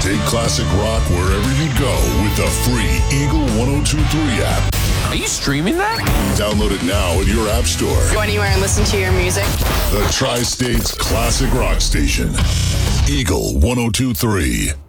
Take classic rock wherever you go with the free Eagle 1023 app. Are you streaming that? Download it now at your app store. Go anywhere and listen to your music. The Tri-State's classic rock station. Eagle 1023.